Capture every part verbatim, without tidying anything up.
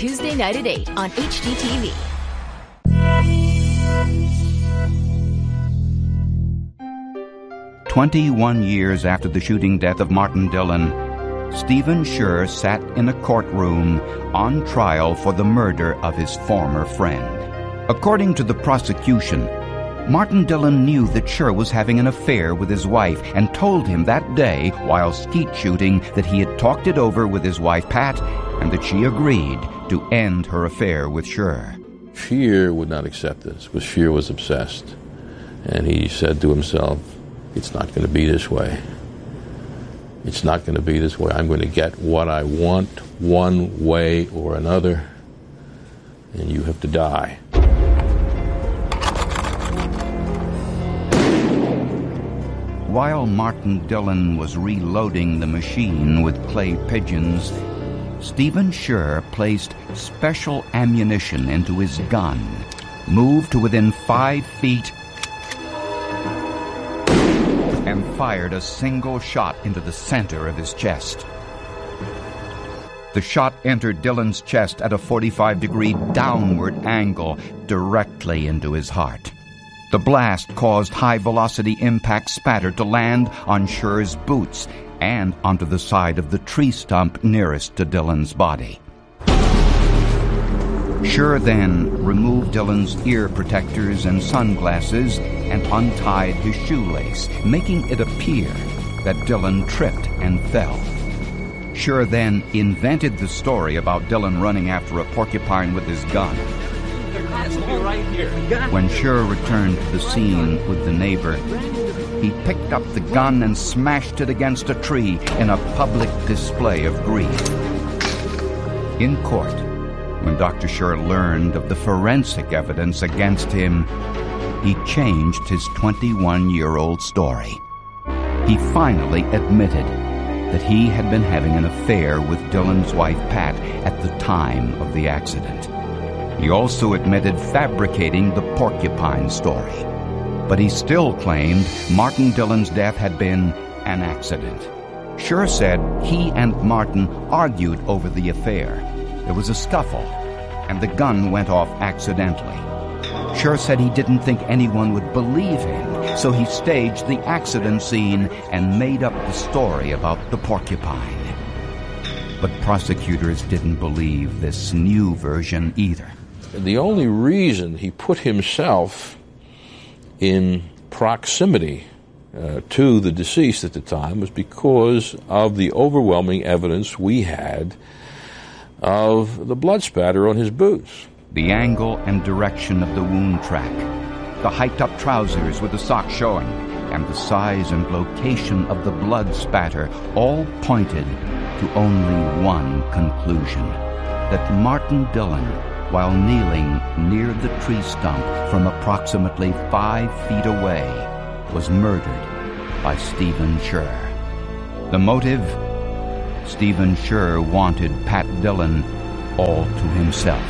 Tuesday night at eight on H G T V. Twenty-one years after the shooting death of Martin Dillon, Stephen Scher sat in a courtroom on trial for the murder of his former friend. According to the prosecution, Martin Dillon knew that Scher was having an affair with his wife and told him that day while skeet shooting that he had talked it over with his wife Pat and that she agreed to end her affair with Scher. Scheer would not accept this because Scheer was obsessed. And he said to himself, it's not going to be this way. It's not going to be this way. I'm going to get what I want one way or another, and you have to die. While Martin Dillon was reloading the machine with clay pigeons, Stephen Scher placed special ammunition into his gun, moved to within five feet, and fired a single shot into the center of his chest. The shot entered Dillon's chest at a forty-five degree downward angle directly into his heart. The blast caused high-velocity impact spatter to land on Scher's boots and onto the side of the tree stump nearest to Dillon's body. Scher then removed Dillon's ear protectors and sunglasses and untied his shoelace, making it appear that Dillon tripped and fell. Scher then invented the story about Dillon running after a porcupine with his gun. When Scher returned to the scene with the neighbor, he picked up the gun and smashed it against a tree in a public display of grief. In court, when Doctor Scher learned of the forensic evidence against him, he changed his twenty-one-year-old story. He finally admitted that he had been having an affair with Dillon's wife Pat at the time of the accident. He also admitted fabricating the porcupine story. But he still claimed Martin Dillon's death had been an accident. Scher said he and Martin argued over the affair. There was a scuffle, and the gun went off accidentally. Scher said he didn't think anyone would believe him, so he staged the accident scene and made up the story about the porcupine. But prosecutors didn't believe this new version either. The only reason he put himself in proximity uh, to the deceased at the time was because of the overwhelming evidence we had of the blood spatter on his boots. The angle and direction of the wound track, the hiked-up trousers with the socks showing, and the size and location of the blood spatter all pointed to only one conclusion: that Martin Dillon, while kneeling near the tree stump from approximately five feet away, was murdered by Stephen Scher. The motive? Stephen Scher wanted Pat Dillon all to himself.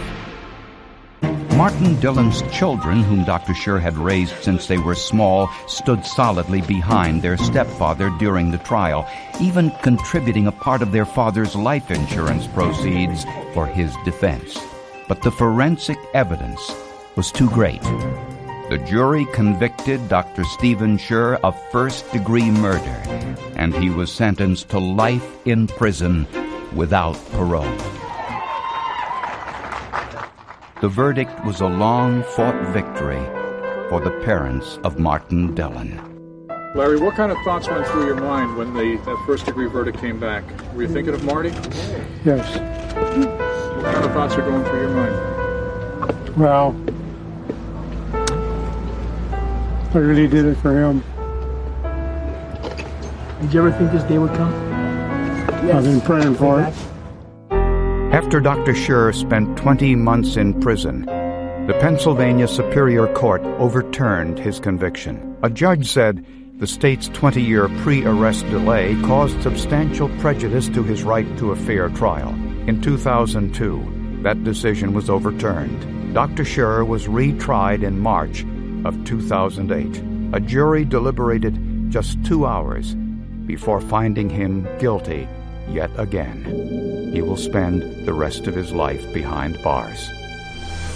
Martin Dillon's children, whom Doctor Scher had raised since they were small, stood solidly behind their stepfather during the trial, even contributing a part of their father's life insurance proceeds for his defense. But the forensic evidence was too great. The jury convicted Doctor Stephen Scher of first-degree murder, and he was sentenced to life in prison without parole. The verdict was a long-fought victory for the parents of Martin Dillon. Larry, what kind of thoughts went through your mind when the that first-degree verdict came back? Were you thinking of Marty? Yes. What kind of thoughts are going through your mind? Well, I really did it for him. Did you ever think this day would come? Yes. I've been praying for it. After Doctor Scher spent twenty months in prison, the Pennsylvania Superior Court overturned his conviction. A judge said the state's twenty-year pre-arrest delay caused substantial prejudice to his right to a fair trial. In two thousand two, that decision was overturned. Doctor Scher was retried in March of two thousand eight. A jury deliberated just two hours before finding him guilty yet again. He will spend the rest of his life behind bars.